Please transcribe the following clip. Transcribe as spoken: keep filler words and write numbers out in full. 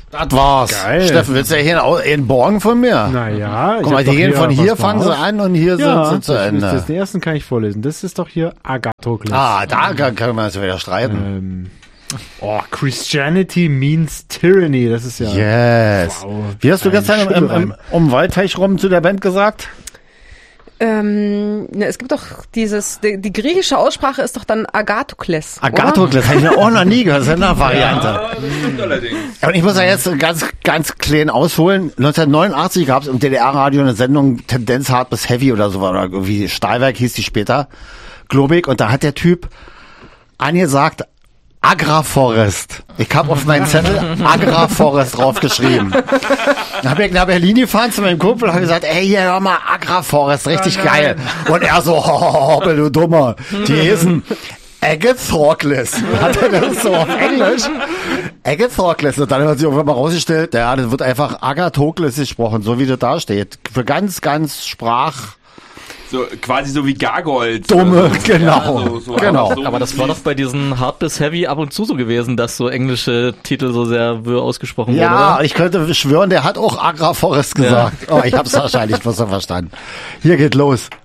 Das war's. Geil. Steffen, willst du ja hier einen Borgen von mir? Naja. Guck mal, die gehen von hier, fangen sie an und hier ja, sind sie zu das, Ende. Das, den ersten kann ich vorlesen. Das ist doch hier Agathokles. Ah, da kann, kann man jetzt wieder streiten. Ähm, oh, Christianity means tyranny. Das ist ja... Yes. Wow. Wie hast du Ein gestern im, im, im, um Waldteich rum zu der Band gesagt? Ähm, ne, es gibt doch dieses, die, die griechische Aussprache ist doch dann Agathokles. Agathokles, habe ich ja auch noch nie gehört. Das ist eine Variante. Ja, das stimmt allerdings. Ja, und ich muss ja jetzt ganz, ganz klein ausholen. neunzehnhundertneunundachtzig gab es im D D R-Radio eine Sendung Tendenz hart bis heavy oder so, oder irgendwie Stahlwerk hieß die später, globig. Und da hat der Typ angesagt, Agraforest. Ich habe auf meinen Zettel Agraforest draufgeschrieben. Dann habe ich nach Berlin gefahren zu meinem Kumpel und habe gesagt, ey, hier, hör mal, Agraforest, richtig oh geil. Und er so, oh, du Dummer, die hießen Agathokles. Hat er das so auf Englisch? Agathokles. Und dann hat sich irgendwann mal rausgestellt, ja, das wird einfach Agathokles gesprochen, so wie das da steht. Für ganz, ganz Sprach... So, quasi so wie Gargold. Dumme, so. genau. Ja, so, so Genau. so Aber das war doch bei diesen Hard bis Heavy ab und zu so gewesen, dass so englische Titel so sehr wirr ausgesprochen wurden, Ja, oder? ich könnte schwören, der hat auch Agraforest gesagt. Ja. Oh, ich hab's wahrscheinlich bloß so verstanden. Hier geht los.